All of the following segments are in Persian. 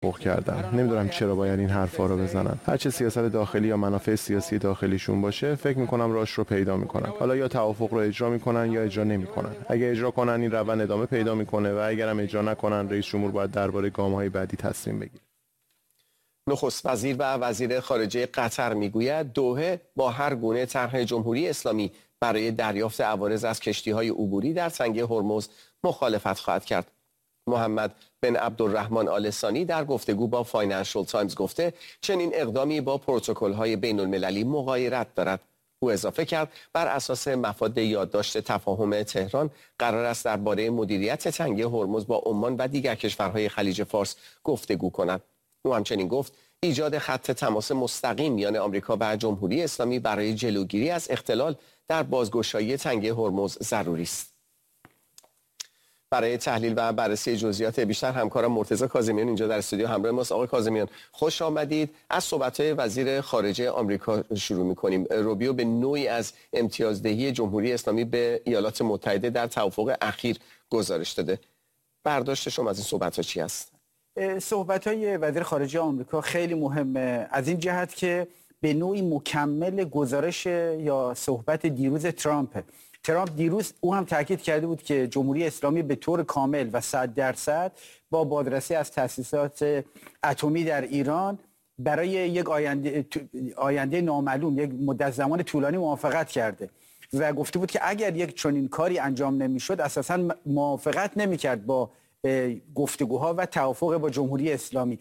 کردن. نمیدونم چرا باید این حرفا رو بزنن. هر چه سیاست داخلی یا منافع سیاسی داخلیشون باشه، فکر میکنم راهش رو پیدا میکنن. حالا یا توافق رو اجرا میکنن یا اجرا نمیکنن. اگه اجرا کنن این روند ادامه پیدا میکنه و اگرم اجرا نکنن رئیس جمهور باید درباره گام‌های بعدی تصمیم بگیره. نخست وزیر و وزیر خارجه قطر میگوید دوحه با هر گونه طرح جمهوری اسلامی برای دریافت عوارض از کشتی‌های عبوری در تنگه هرمز مخالفت خواهد کرد. محمد بن عبدالرحمن آل ثانی در گفتگو با فاینانشال تایمز گفته چنین اقدامی با پروتکل‌های بین‌المللی مغایرت دارد. او اضافه کرد بر اساس مفاد یادداشت تفاهم تهران قرار است درباره مدیریت تنگه هرمز با عمان و دیگر کشورهای خلیج فارس گفتگو کند. او همچنین گفت ایجاد خط تماس مستقیم میان آمریکا و جمهوری اسلامی برای جلوگیری از اختلال در بازگشایی تنگه هرمز ضروری است. برای تحلیل و بررسی جزئیات بیشتر همکارم مرتضی کاظمیان اینجا در استودیو همراه ماست. آقای کاظمیان خوش آمدید. از صحبت‌های وزیر خارجه آمریکا شروع می‌کنیم. روبیو به نوعی از امتیازدهی جمهوری اسلامی به ایالات متحده در توافق اخیر گزارش داده. برداشت شما از این صحبت‌ها چی است؟ صحبت‌های وزیر خارجه آمریکا خیلی مهمه از این جهت که به نوعی مکمل گزارش یا صحبت دیروز ترامپ دیروز او هم تاکید کرده بود که جمهوری اسلامی به طور کامل و 100% با بازرسی از تأسیسات اتمی در ایران برای یک آینده نامعلوم، یک مدت زمان طولانی موافقت کرده و گفته بود که اگر یک چنین کاری انجام نمیشد اساساً موافقت نمیکرد با گفتگوها و توافق با جمهوری اسلامی.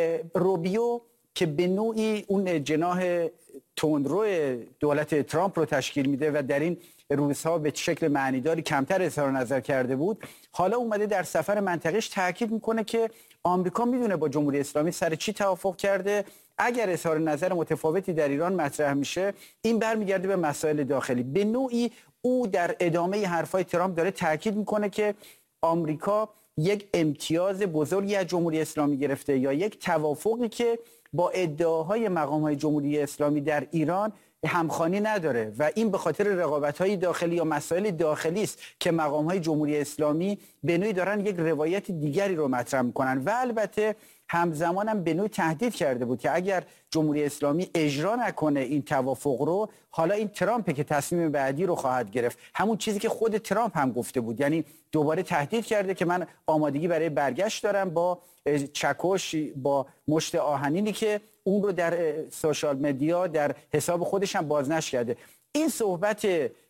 روبیو که به نوعی اون جناح تندرو دولت ترامپ رو تشکیل میده و در این روزها به شکل معنیداری کمتر اظهار نظر کرده بود، حالا اومده در سفر منطقه‌اش تاکید میکنه که آمریکا میدونه با جمهوری اسلامی سر چی توافق کرده. اگر اظهار نظر متفاوتی در ایران مطرح میشه این برمیگرده به مسائل داخلی. به نوعی او در ادامه حرفای ترامپ داره تاکید میکنه که آمریکا یک امتیاز بزرگی از جمهوری اسلامی گرفته یا یک توافقی که با ادعاهای مقام‌های جمهوری اسلامی در ایران همخوانی نداره و این به خاطر رقابت‌های داخلی یا مسائل داخلی است که مقام‌های جمهوری اسلامی به نوعی دارن یک روایت دیگری رو مطرح می‌کنن و البته همزمان هم به نوعی تهدید کرده بود که اگر جمهوری اسلامی اجرا نکنه این توافق رو، حالا این ترامپ که تصمیم بعدی رو خواهد گرفت. همون چیزی که خود ترامپ هم گفته بود، یعنی دوباره تهدید کرده که من آمادگی برای برگشت دارم با چکش، با مشت آهنینی که اون رو در سوشال مدیا در حساب خودش هم بازنشر کرده. این صحبت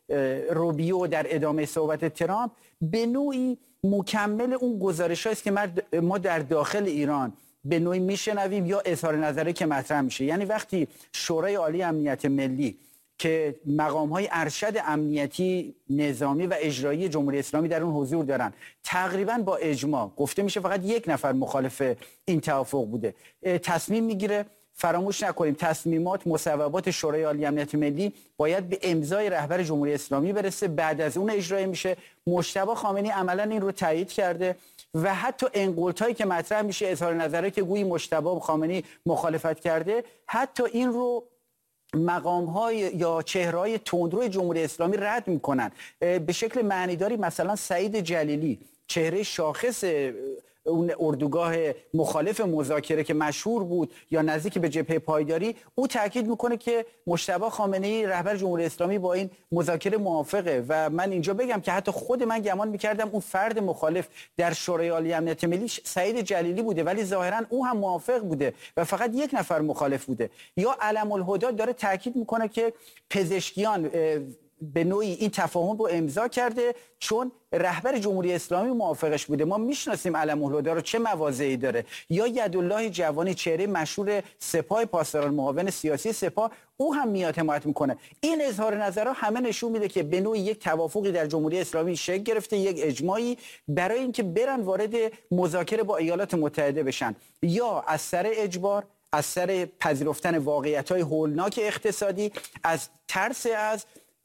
روبیو در ادامه صحبت ترامپ به نوعی مکمل اون گزارش‌هایی است که ما در داخل ایران به نوعی میشنویم یا اظهار نظری که مطرح میشه. یعنی وقتی شورای عالی امنیت ملی که مقام‌های ارشد امنیتی، نظامی و اجرایی جمهوری اسلامی در اون حضور دارن، تقریبا با اجماع گفته میشه فقط یک نفر مخالف این توافق بوده، تصمیم میگیره. فراموش نکنیم تصمیمات مصوبات شورای عالی امنیت ملی باید به امضای رهبر جمهوری اسلامی برسه، بعد از اون اجرایی میشه. مجتبی خامنه‌ای عملاً این رو تایید کرده و حتی انقلتایی که مطرح میشه، اظهار نظری که گویی مجتبی خامنه‌ای مخالفت کرده، حتی این رو مقام‌های یا چهره‌های تندروی جمهوری اسلامی رد میکنن به شکل معنیداری. مثلا سعید جلیلی، چهره شاخص اون اردوگاه مخالف مذاکره که مشهور بود یا نزدیک به جبهه پایداری، او تاکید میکنه که مجتبی خامنه‌ای رهبر جمهوری اسلامی با این مذاکره موافقه و من اینجا بگم که حتی خود من گمان میکردم اون فرد مخالف در شورای عالی امنیت ملی سعید جلیلی بوده، ولی ظاهرا او هم موافق بوده و فقط یک نفر مخالف بوده. یا علم الهدی داره تاکید میکنه که پزشکیان به نوعی این تفاهم رو امضا کرده چون رهبر جمهوری اسلامی موافقش بوده. ما میشناسیم علم الهدی رو چه مواضعی داره. یا یدالله جوانی، چهره مشهور سپاه پاسداران، معاون سیاسی سپاه، او هم میاد حمایت میکنه. این اظهار نظرها همه نشون میده که به نوعی یک توافقی در جمهوری اسلامی شکل گرفته، یک اجماعی برای اینکه برن وارد مذاکره با ایالات متحده بشن، یا از سر اجبار، از سر پذیرفتن واقعیت‌های هولناک اقتصادی، از ترس از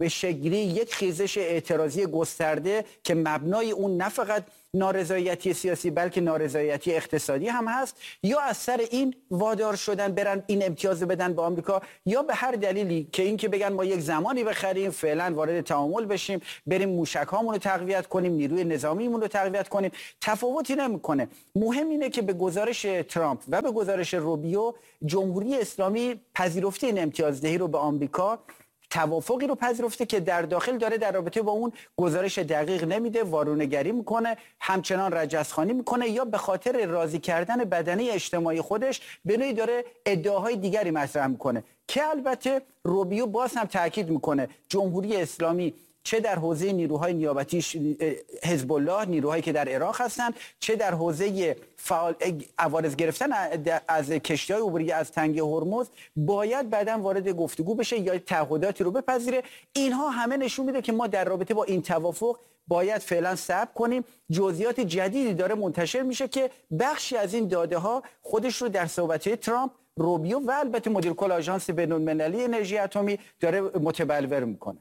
به شکلی یک خیزش اعتراضی گسترده که مبنای اون نه فقط نارضایتی سیاسی بلکه نارضایتی اقتصادی هم هست، یا از سر این وادار شدن برن این امتیاز بدن به آمریکا، یا به هر دلیلی که این که بگن ما یک زمانی بخریم، فعلا وارد تعامل بشیم، بریم موشک‌هامون رو تقویت کنیم، نیروی نظامیمون رو تقویت کنیم. تفاوتی نمیکنه. مهم اینه که به گزارش ترامپ و به گزارش روبیو جمهوری اسلامی پذیرفته این امتیازدهی رو به آمریکا، توافقی رو پذیرفته که در داخل داره در رابطه با اون گزارش دقیق نمیده، وارونگری میکنه، همچنان رجزخوانی میکنه، یا به خاطر راضی کردن بدنه اجتماعی خودش به نوعی داره ادعاهای دیگری مطرح میکنه که البته روبیو باز هم تاکید میکنه جمهوری اسلامی چه در حوزه نیروهای نیابتی حزب الله، نیروهایی که در عراق هستن، چه در حوزه عوارض گرفتن از کشتی‌های عبوری از تنگه هرمز، باید بعداً وارد گفتگو بشه یا تعهداتی رو بپذیره. اینها همه نشون میده که ما در رابطه با این توافق باید فعلا صبر کنیم. جزئیات جدیدی داره منتشر میشه که بخشی از این داده ها خودش رو در صحبت‌های ترامپ، روبیو و البته مدیر کل آژانس بین‌المللی انرژی اتمی داره متبلور میکنه.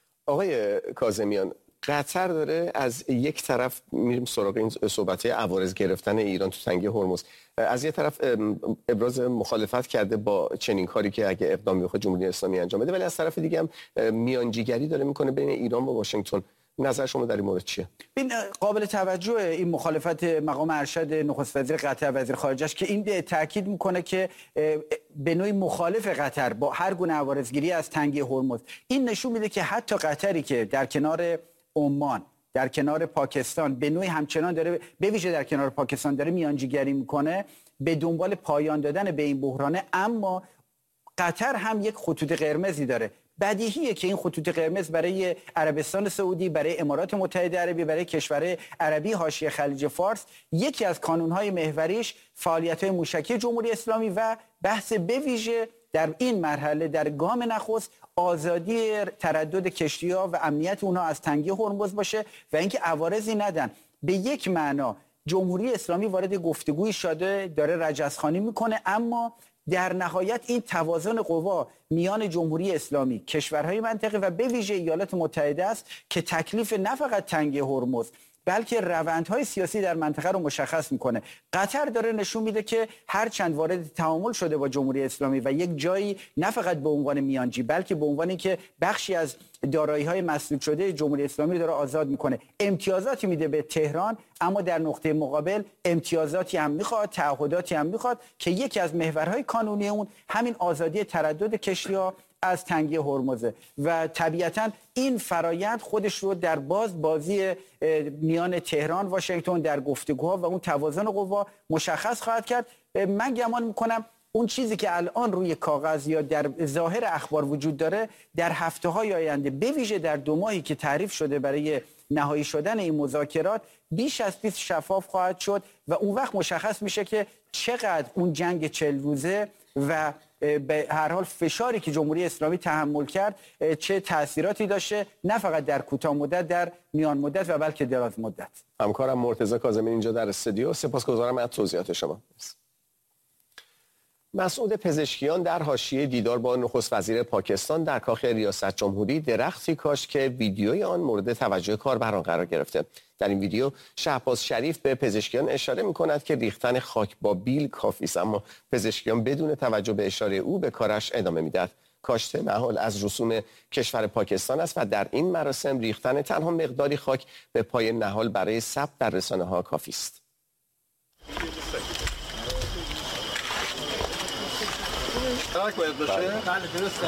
آقای کاظمیان، قطر داره از یک طرف، میریم سراغ این صحبت‌های عوارض گرفتن ایران تو تنگه هرمز، از یک طرف ابراز مخالفت کرده با چنین کاری که اگه اقدامی بخواد جمهوری اسلامی انجام بده، ولی از طرف دیگه هم میانجیگری داره میکنه بین ایران و واشنگتن. نظر شما در این مورد چیه؟ این قابل توجه این مخالفت مقام ارشد نخست وزیر قطر وزیر خارجه‌اش که این تاکید میکنه که به نوعی مخالف قطر با هر گونه عوارضگیری از تنگه هرمز. این نشون میده که حتی قطری که در کنار عمان، در کنار پاکستان به نوعی همچنان داره، به ویژه در کنار پاکستان داره میانجیگری میکنه به دنبال پایان دادن به این بحرانه، اما قطر هم یک خطوط قرمزی داره. بدیهیه که این خطوط قرمز برای عربستان سعودی، برای امارات متحده عربی، برای کشورهای عربی حاشیه خلیج فارس، یکی از کانونهای محوریش فعالیت‌های موشکی جمهوری اسلامی و بحث به ویژه در این مرحله در گام نخست آزادی تردد کشتی‌ها و امنیت اونها از تنگه هرمز باشه و اینکه عوارضی ندن. به یک معنا جمهوری اسلامی وارد گفتگوی شده، داره رجزخوانی میکنه، اما در نهایت این توازن قوا میان جمهوری اسلامی، کشورهای منطقه و به ویژه ایالات متحده است که تکلیف نه فقط تنگه هرمز بلکه روندهای سیاسی در منطقه رو مشخص میکنه. قطر داره نشون میده که هرچند وارد تعامل شده با جمهوری اسلامی و یک جایی نه فقط به عنوان میانجی بلکه به عنوانی که بخشی از دارایی‌های مسدود شده جمهوری اسلامی رو داره آزاد میکنه، امتیازاتی میده به تهران، اما در نقطه مقابل امتیازاتی هم میخواد، تعهداتی هم میخواد که یکی از محورهای قانونی اون همین آزادی تردد کشتی‌ها از تنگه هرمزه و طبیعتاً این فرایند خودش رو در بازی میان تهران و واشنگتن در گفتگوها و اون توازن قوا مشخص خواهد کرد. من گمان میکنم اون چیزی که الان روی کاغذ یا در ظاهر اخبار وجود داره در هفته‌های آینده، به ویژه در 2 ماهی که تعریف شده برای نهایی شدن این مذاکرات، بیش از پیش شفاف خواهد شد و اون وقت مشخص میشه که چقدر اون جنگ 40 روزه و به هر حال فشاری که جمهوری اسلامی تحمل کرد چه تأثیراتی داشته، نه فقط در کوتاه مدت، در میان مدت و بلکه دراز مدت. همکارم مرتضی کاظمی اینجا در استودیو. سپاسگزارم از توضیحات شما. مسعود پزشکیان در حاشیه دیدار با نخست وزیر پاکستان در کاخ ریاست جمهوری درختی کاشت که ویدیوی آن مورد توجه کاربران قرار گرفته. در این ویدیو شهباز شریف به پزشکیان اشاره می‌کند که ریختن خاک با بیل کافی است، اما پزشکیان بدون توجه به اشاره او به کارش ادامه می‌دهد. کاشت نهال از رسوم کشور پاکستان است و در این مراسم ریختن تنها مقداری خاک به پای نهال برای ثبت در رسانه‌ها کافی است. باید باشه؟ بله درسته.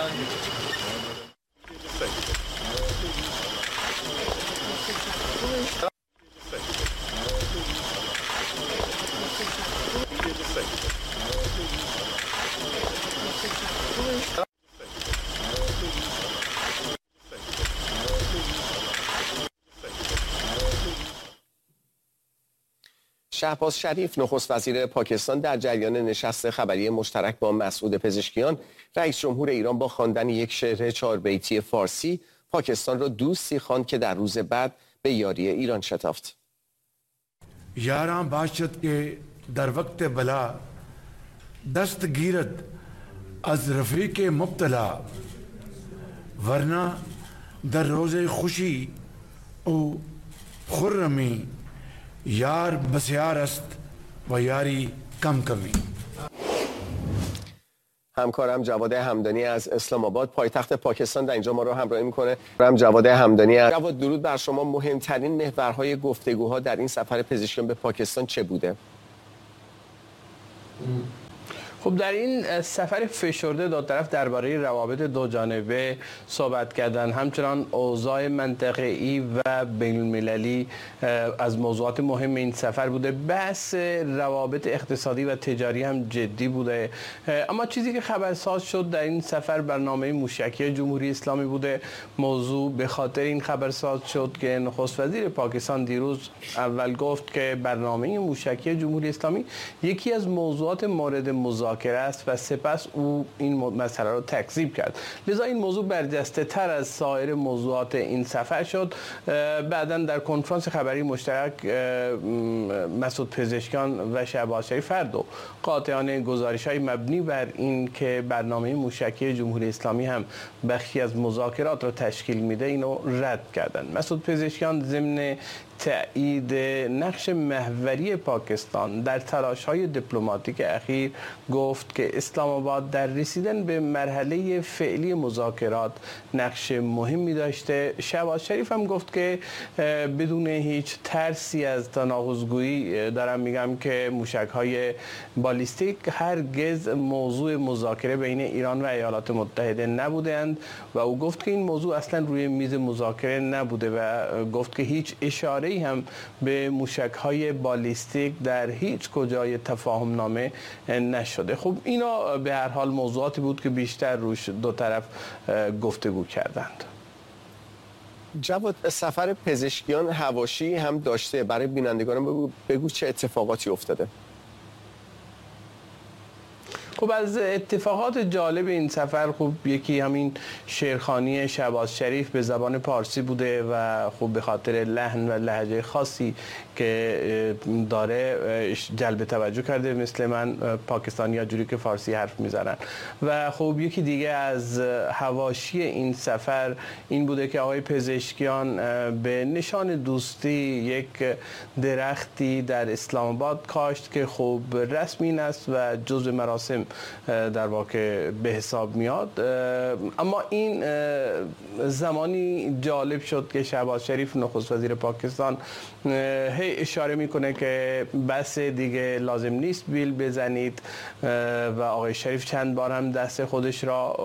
شهباز شریف نخست وزیر پاکستان در جریان نشست خبری مشترک با مسعود پزشکیان رئیس جمهور ایران با خواندن یک شعر 4 بیتی فارسی پاکستان را دوستی خواند که در روز بعد به یاری ایران شتافت. یاران باشد که در وقت بلا دست گیرد از رفیق مبتلا، ورنه در روز خوشی او خرمی یار بسیار است و یاری کم کمی. همکارم جواد همدانی از اسلام آباد پایتخت پاکستان در اینجا ما رو همراهی میکنه. جواد همدانی، جواد درود بر شما. مهمترین محورهای گفتگوها در این سفر پزشکیان به پاکستان چه بوده؟ خب در این سفر فشرده دو طرف درباره روابط دو جانبه صحبت کردن، همچنان اوضاع منطقه‌ای و بین‌المللی از موضوعات مهم این سفر بوده. بحث روابط اقتصادی و تجاری هم جدی بوده. اما چیزی که خبرساز شد در این سفر برنامه موشکی جمهوری اسلامی بوده. موضوع به خاطر این خبرساز شد که نخست وزیر پاکستان دیروز اول گفت که برنامه موشکی جمهوری اسلامی یکی از موضوعات مورد مذاکره است و سپس او این مسئله را تکذیب کرد. لذا این موضوع برجسته تر از سایر موضوعات این سفر شد. بعداً در کنفرانس خبری مشترک مسعود پزشکیان و شهباز شریف هر دو قاطعانه گزارش‌های مبنی بر این که برنامه موشکی جمهوری اسلامی هم بخشی از مذاکرات را تشکیل میده اینو رد کردند. مسعود پزشکیان ضمن تأیید نقش محوری پاکستان در تلاش‌های دیپلماتیک اخیر گفت که اسلام آباد در رسیدن به مرحله فعلی مذاکرات نقش مهمی داشته. شهباز شریف هم گفت که بدون هیچ ترسی از تناقض‌گویی دارم میگم که موشک‌های بالیستیک هرگز موضوع مذاکره بین ایران و ایالات متحده نبودند و او گفت که این موضوع اصلا روی میز مذاکره نبوده و گفت که هیچ اشاره هم به موشک‌های بالیستیک در هیچ کجای تفاهم نامه نشده. خب اینا به هر حال موضوعاتی بود که بیشتر روش دو طرف گفتگو کردند. جواد، سفر پزشکیان حواشی هم داشته. برای بینندگان بگو چه اتفاقاتی افتاده؟ خب از اتفاقات جالب این سفر خب یکی همین شعرخوانی شهباز شریف به زبان پارسی بوده و خب به خاطر لحن و لهجه خاصی که داره جلب توجه کرده. مثل من پاکستانی‌ها جوری که فارسی حرف میزنن. و خب یکی دیگه از حواشی این سفر این بوده که آقای پزشکیان به نشان دوستی یک درختی در اسلام آباد کاشت که خب رسمی است و جزء مراسم در واقع به حساب میاد. اما این زمانی جالب شد که شهباز شریف نخست وزیر پاکستان هی اشاره میکنه که بس دیگه لازم نیست بیل بزنید و آقای شریف چند بار هم دست خودش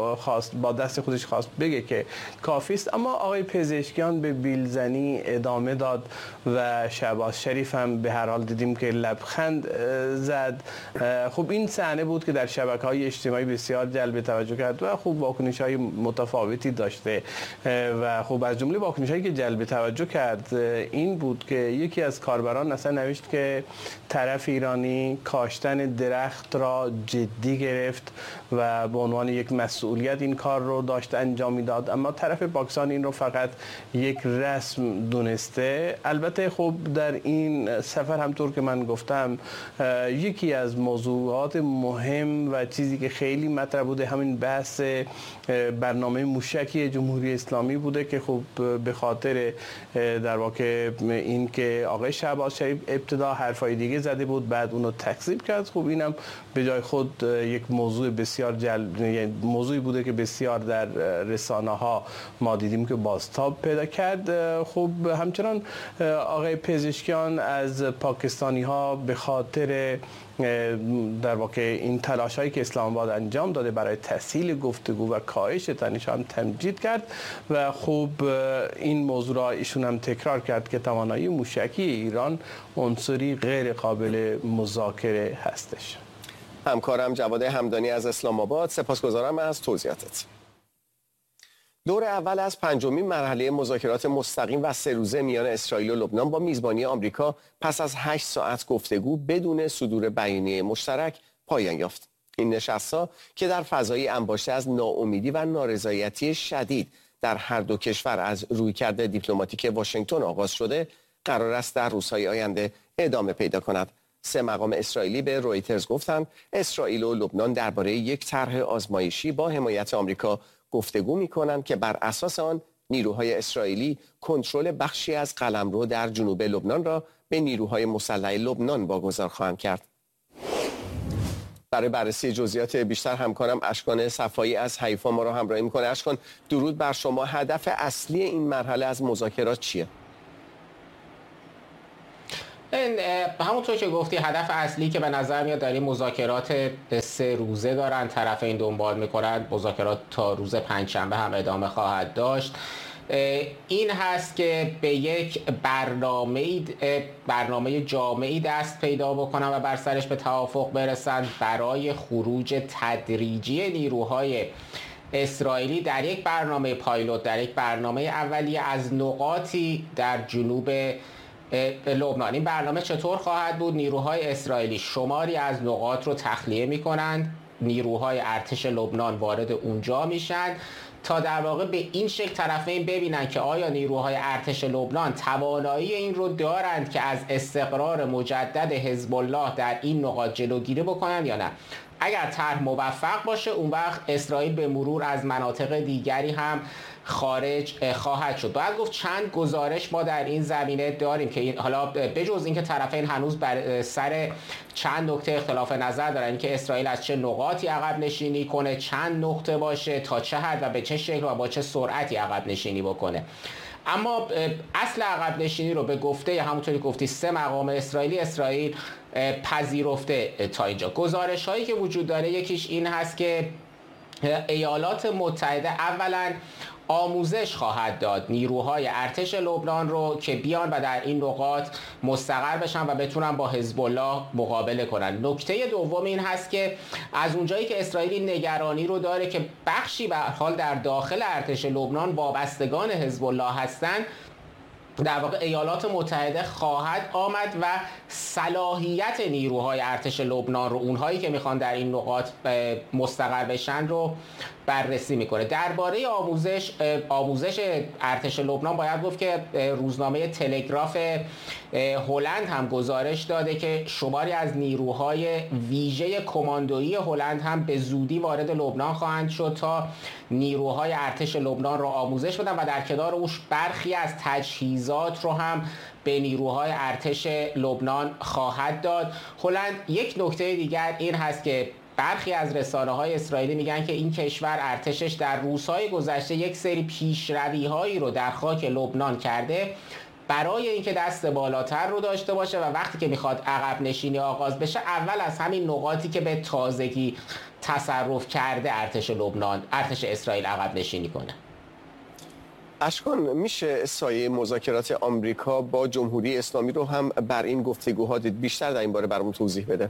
خواست بگه که کافی است، اما آقای پزشکیان به بیل زنی ادامه داد و شهباز شریف هم به هر حال دیدیم که لبخند زد. خب این صحنه بود که در شبکه‌های اجتماعی بسیار جلب توجه کرد و خب واکنش‌های متفاوتی داشته و خب از جمله واکنش‌هایی که جلب توجه کرد این بود که یکی از کاربران اصلا نوشت که طرف ایرانی کاشتن درخت را جدی گرفت و به عنوان یک مسئولیت این کار رو داشت انجام میداد، اما طرف پاکستان این رو فقط یک رسم دونسته. البته خب در این سفر همطور که من گفتم یکی از موضوعات مهم و چیزی که خیلی مطرح بوده همین بحث برنامه موشکی جمهوری اسلامی بوده که خب به خاطر در واقع این که آقای شهباز شریف ابتدا حرفای دیگه زده بود بعد اونو تکذیب کرد. خب اینم به جای خود یک موضوع بسیار موضوعی بوده که بسیار در رسانه ها ما دیدیم که بازتاب پیدا کرد. خب همچنان آقای پزشکیان از پاکستانی ها به خاطر در واقع این تلاش هایی که اسلام آباد انجام داده برای تسهیل گفتگو و کاهش تنش هم تمجید کرد و خب این موضوع را ایشون هم تکرار کرد که توانایی موشکی ایران عنصری غیر قابل مذاکره هستش. همکارم جواد همدانی از اسلام آباد، سپاسگزارم از توضیحاتت. دور اول از پنجمین مرحله مذاکرات مستقیم و 3 روزه میان اسرائیل و لبنان با میزبانی آمریکا پس از 8 ساعت گفتگو بدون صدور بیانیه مشترک پایان یافت. این نشست‌ها که در فضایی انباشته از ناامیدی و نارضایتی شدید در هر دو کشور از رویکرد دیپلماتیک واشنگتن آغاز شده، قرار است در روزهای آینده ادامه پیدا کند. 3 مقام اسرائیلی به رویترز گفتند اسرائیل و لبنان درباره یک طرح آزمایشی با حمایت آمریکا گفتگو می‌کنند که بر اساس آن نیروهای اسرائیلی کنترل بخشی از قلمرو در جنوب لبنان را به نیروهای مسلح لبنان واگذار خواهند کرد. برای بررسی جزئیات بیشتر همکارم اشکان صفایی از حیفا ما را همراهی میکنه. اشکان، درود بر شما. هدف اصلی این مرحله از مذاکرات چیه؟ همونطور که گفتی هدف اصلی که به نظر میاد در این مذاکرات 3 روزه دارن طرفین دنبال میکنن، مذاکرات تا روز پنجشنبه هم ادامه خواهد داشت، این هست که به یک برنامه جامعی دست پیدا بکنن و بر سرش به توافق برسن برای خروج تدریجی نیروهای اسرائیلی در یک برنامه پایلوت، در یک برنامه اولیه از نقاطی در جنوب لبنان. این برنامه چطور خواهد بود؟ نیروهای اسرائیلی شماری از نقاط رو تخلیه می‌کنند، نیروهای ارتش لبنان وارد اونجا میشن تا در واقع به این شکل طرفین ببینن که آیا نیروهای ارتش لبنان توانایی این رو دارند که از استقرار مجدد حزب الله در این نقاط جلوگیری بکنن یا نه. اگر طرح موفق باشه اون وقت اسرائیل به مرور از مناطق دیگری هم خارج خواهد شد. باید گفت چند گزارش ما در این زمینه داریم که حالا بجز اینکه طرفین هنوز بر سر چند نکته اختلاف نظر دارن، اینکه اسرائیل از چه نقاطی عقب نشینی کنه، چند نقطه باشه، تا چه حد و به چه شکل و با چه سرعتی عقب نشینی بکنه. اما اصل عقب نشینی رو به گفته همونطوری گفتی 3 مقام اسرائیل پذیرفته تا اینجا. گزارش هایی که وجود داره یکیش این هست که ایالات متحده اولا آموزش خواهد داد نیروهای ارتش لبنان رو که بیان و در این نقاط مستقر بشن و بتونن با حزب الله مقابله کنن. نکته دوم این هست که از اونجایی که اسرائیل نگرانی رو داره که بخشی به حال در داخل ارتش لبنان وابستگان حزب الله هستن، در واقع ایالات متحده خواهد آمد و صلاحیت نیروهای ارتش لبنان رو، اونهایی که میخوان در این نقاط مستقر بشن، رو بررسی میکنه. درباره آموزش ارتش لبنان باید گفت که روزنامه تلگراف هلند هم گزارش داده که شماری از نیروهای ویژه کماندویی هلند هم به زودی وارد لبنان خواهند شد تا نیروهای ارتش لبنان رو آموزش بدن و در کنار اون برخی از تجهیزات رو هم به نیروهای ارتش لبنان خواهد داد. هلند یک نکته دیگر این هست که برخی از رسانه‌های اسرائیلی میگن که این کشور ارتشش در روزهای گذشته یک سری پیشروی‌هایی رو در خاک لبنان کرده برای اینکه دست بالاتر رو داشته باشه و وقتی که میخواد عقب نشینی آغاز بشه اول از همین نقاطی که به تازگی تصرف کرده ارتش اسرائیل عقب نشینی کنه. اشکان، میشه سایه مذاکرات آمریکا با جمهوری اسلامی رو هم بر این گفتگوها دید؟ بیشتر در این باره برامون توضیح بده.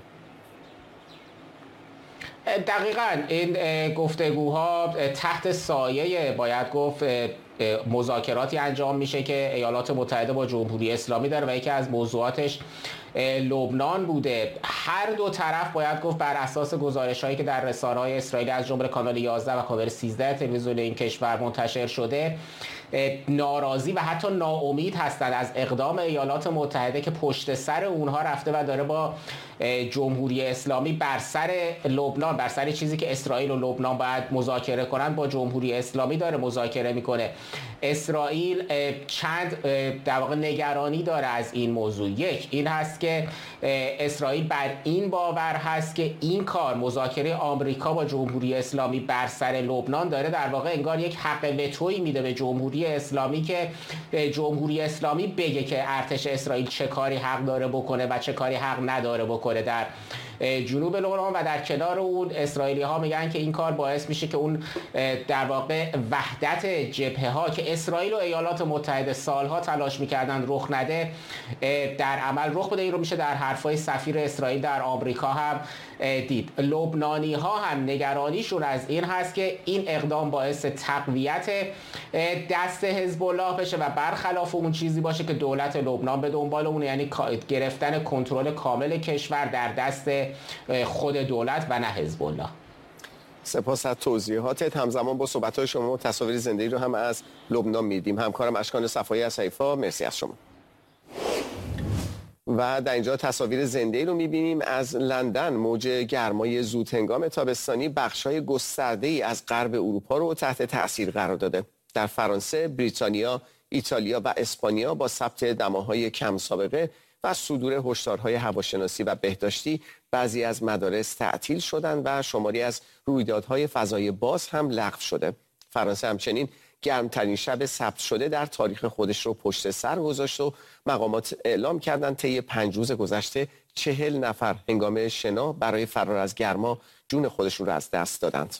دقیقاً این گفتگوها تحت سایه باید گفت مذاکراتی انجام میشه که ایالات متحده با جمهوری اسلامی داره و یکی از موضوعاتش لبنان بوده. هر دو طرف باید گفت بر اساس گزارش‌هایی که در رسانه‌های اسرائیلی از جمله کانال 11 و کانال 13 تلویزیون این کشور منتشر شده ناراضی و حتی ناامید هستند از اقدام ایالات متحده که پشت سر اونها رفته و داره با جمهوری اسلامی بر سر لبنان، بر سر چیزی که اسرائیل و لبنان باید مذاکره کنن، با جمهوری اسلامی داره مذاکره میکنه. اسرائیل چند در واقع نگرانی داره از این موضوع. یک این هست که اسرائیل بر این باور هست که این کار مذاکره آمریکا با جمهوری اسلامی بر سر لبنان داره در واقع انگار یک حق وتویی میده به جمهوری اسلامی که جمهوری اسلامی بگه که ارتش اسرائیل چه کاری حق داره بکنه و چه کاری حق نداره بکنه در جنوب لبنان. و در کنار اون اسرائیلی ها میگن که این کار باعث میشه که اون در واقع وحدت جبهه ها که اسرائیل و ایالات متحده سالها تلاش میکردن رخ نده در عمل رخ بده. این رو میشه در حرفای سفیر اسرائیل در آمریکا هم دید. لبنانی ها هم نگرانیشون از این هست که این اقدام باعث تقویت دست حزب الله بشه و برخلاف اون چیزی باشه که دولت لبنان به دنبال اون، یعنی گرفتن کنترل کامل کشور در دست خود دولت و نه حزب الله. سپاس از توضیحاتت. همزمان با صحبت‌های شما تصاویر زنده‌ای رو هم از لبنان می‌دیم. همکارم اشکان صفایی از حیفا، مرسی از شما. و در اینجا تصاویر زنده‌ای رو می‌بینیم از لندن. موج گرمای زودهنگام تابستانی بخش‌های گسترده‌ای از غرب اروپا رو تحت تأثیر قرار داده. در فرانسه، بریتانیا، ایتالیا و اسپانیا با ثبت دماهای کم سابقه و صدور هشدارهای هواشناسی و بهداشتی بعضی از مدارس تعطیل شدند و شماری از رویدادهای فضای باز هم لغو شده. فرانسه همچنین گرمترین شب ثبت شده در تاریخ خودش رو پشت سر گذاشت و مقامات اعلام کردند طی 5 روز گذشته 40 نفر هنگام شنا برای فرار از گرما جون خودشون رو از دست دادند.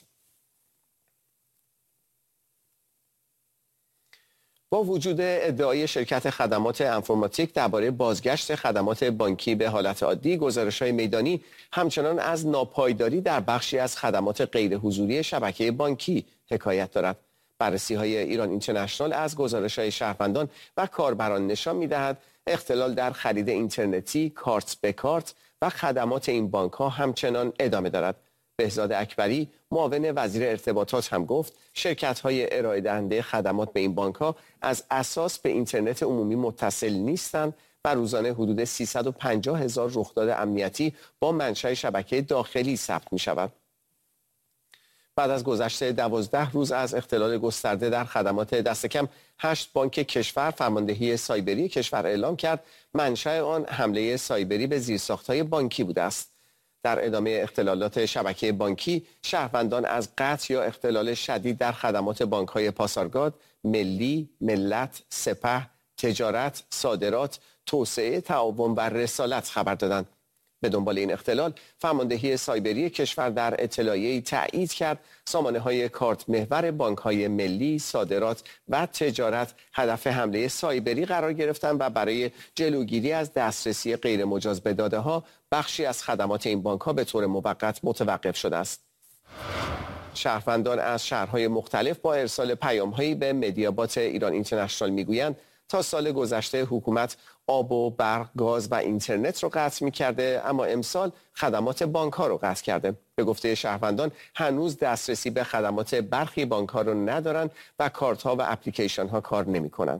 با وجود ادعای شرکت خدمات انفرماتیک درباره بازگشت خدمات بانکی به حالت عادی، گزارش‌های میدانی همچنان از ناپایداری در بخشی از خدمات غیر حضوری شبکه بانکی حکایت دارد. بررسی‌های ایران اینترنشنال از گزارش‌های شهروندان و کاربران نشان می‌دهد اختلال در خرید اینترنتی، کارت به کارت و خدمات این بانک‌ها همچنان ادامه دارد. بهزاد اکبری، معاون وزیر ارتباطات هم گفت شرکت‌های ارائه دهنده خدمات به این بانک‌ها از اساس به اینترنت عمومی متصل نیستند و روزانه حدود 350,000 رخداد امنیتی با منشأ شبکه داخلی ثبت می‌شود. بعد از گذشت 12 روز از اختلال گسترده در خدمات دست کم 8 بانک کشور، فرماندهی سایبری کشور اعلام کرد منشأ آن حمله سایبری به زیرساخت‌های بانکی بوده است. در ادامه اختلالات شبکه بانکی، شهروندان از قطع یا اختلال شدید در خدمات بانک‌های پاسارگاد، ملی، ملت، سپه، تجارت، صادرات، توسعه، تعاون و رسالت خبر دادند. به دنبال این اختلال، فرماندهی سایبری کشور در اطلاعیه‌ای تایید کرد سامانه‌های کارت محور بانک‌های ملی، صادرات و تجارت هدف حمله سایبری قرار گرفتند و برای جلوگیری از دسترسی غیرمجاز به داده‌ها، بخشی از خدمات این بانک‌ها به طور موقت متوقف شده است. شهروندان از شهرهای مختلف با ارسال پیام‌هایی به مدیابات ایران اینترنشنال میگویند تا سال گذشته حکومت آب و برق، گاز و اینترنت رو قطع می‌کرده، اما امسال خدمات بانک‌ها رو قطع کرده. به گفته شهروندان هنوز دسترسی به خدمات برخی بانک‌ها رو ندارن و کارت‌ها و اپلیکیشن‌ها کار نمی‌کنن.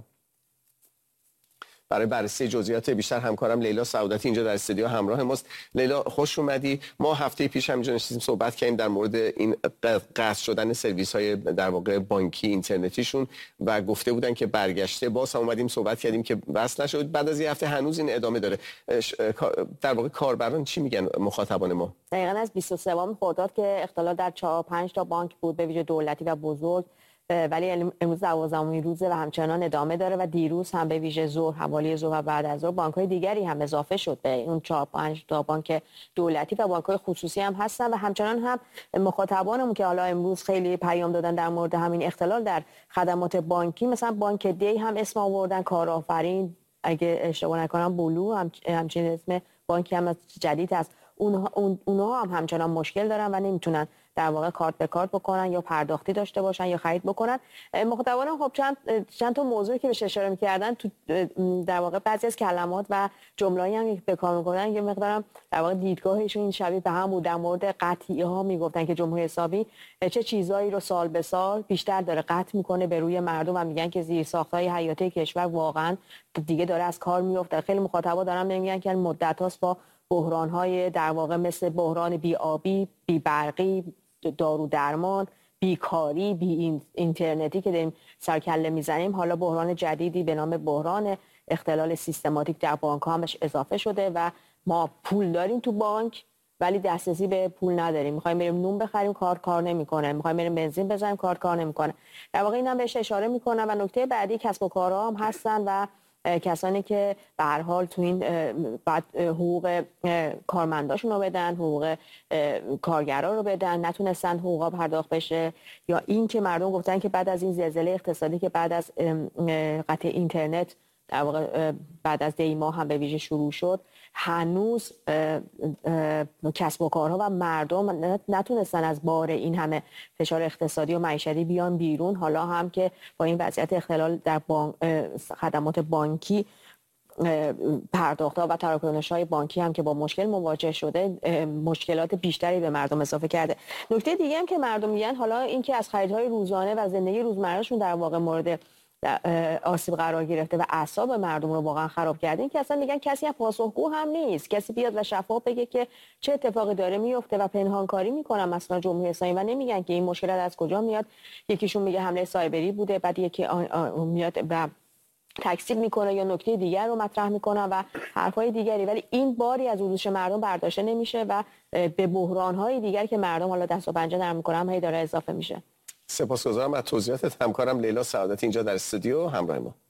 برای بررسی جزئیات بیشتر همکارم لیلا سعادتی اینجا در استودیو همراه ماست. لیلا خوش اومدی. ما هفته پیش همینجا نشستیم صحبت کردیم در مورد این قطع شدن سرویس‌های در واقع بانکی اینترنتیشون و گفته بودن که برگشته. باز هم اومدیم صحبت کردیم که وصل نشد. بعد از یه هفته هنوز این ادامه داره. در واقع کاربران چی میگن مخاطبان ما؟ دقیقاً از 23 خرداد که اختلال در 4-5 تا بانک بود به ویژه دولتی و بزرگ، ولی امروز 12مین روزه و همچنان ادامه داره و دیروز هم به ویژه ظهر، حوالی ظهر و بعد از ظهر بانک‌های دیگری هم اضافه شد به اون 4-5 تا بانک دولتی و بانک‌های خصوصی هم هستن و همچنان هم مخاطبانمون که حالا امروز خیلی پیام دادن در مورد همین اختلال در خدمات بانکی، مثلا بانک دی هم اسم آوردن، کارآفرین، اگه اشتباه نکنم بلو همچنین اسم بانکی هم جدید هست. اونها هم همچنان مشکل دارن و نمیتونن در واقع کارت به کارت بکنن یا پرداختی داشته باشن یا خرید بکنن. مخاطبان خب چند تا موضوعی که بهش اشاره می‌کردن تو در واقع بعضی از کلمات و جمله‌ای هم که به کار می‌کنن یه مقدارم در واقع دیدگاهشون این شبیه به هم بود. در مورد قطعی‌ها میگفتن که جمهوری اسلامی چه چیزایی رو سال به سال بیشتر داره قطع میکنه به روی مردم و میگن که زیرساخت‌های حیاتی کشور واقعا دیگه داره از کار میفته. خیلی مخاطبا دارن میگن که مدت‌هاست با بحران‌های در واقع مثل بحران بی‌آبی، بی‌برقی، دارو درمان، بیکاری، بی اینترنتی که داریم سرکله میزنیم، حالا بحران جدیدی به نام بحران اختلال سیستماتیک در بانک‌ها همش اضافه شده و ما پول داریم تو بانک ولی دسترسی به پول نداریم. می‌خوایم بریم نون بخریم، کار نمی‌کنه. می‌خوایم بریم بنزین بزنیم، کار نمی‌کنه. در واقع اینا بهش اشاره می‌کنن و نکته بعدی کسب و کارها هم هستن و کسانی که به هر حال تو این بعد حقوق کارمنداشون رو بدن، حقوق کارگرا رو بدن، نتونستن حقوقا پرداخت بشه، یا این که مردم گفتن که بعد از این زلزله اقتصادی که بعد از قطع اینترنت در واقع بعد از دی ماه هم به ویژه شروع شد، هنوز کسب و کارها و مردم نتونستن از بار این همه فشار اقتصادی و معیشتی بیان بیرون. حالا هم که با این وضعیت اختلال در خدمات بانکی، پرداخت‌ها و تراکنش‌های بانکی هم که با مشکل مواجه شده، مشکلات بیشتری به مردم اضافه کرده. نکته دیگه هم که مردم میگن، حالا این که از خریدهای روزانه و زندگی روزمرهشون در واقع مورد آسیب قرار گرفته و اعصاب مردم رو واقعا خراب کردین که اصلا میگن کسی هم پاسخگو هم نیست، کسی بیاد و شفاف بگه که چه اتفاقی داره میفته و پنهانکاری میکنن مثلا جمهوری اسلامی و نمیگن که این مشکلات از کجا میاد. یکیشون میگه حمله سایبری بوده، بعد یکی میاد و تکذیب میکنه یا نکته دیگر رو مطرح میکنه و حرفای دیگری، ولی این باری از اردوش مردم برداشته نمیشه و به بحرانهای دیگر که مردم حالا دست و پنجه نرم میکنن هی داره اضافه میشه. سپاسگزارم از توضیحاتت. همکارم لیلا سعادتی اینجا در استودیو همراه ما.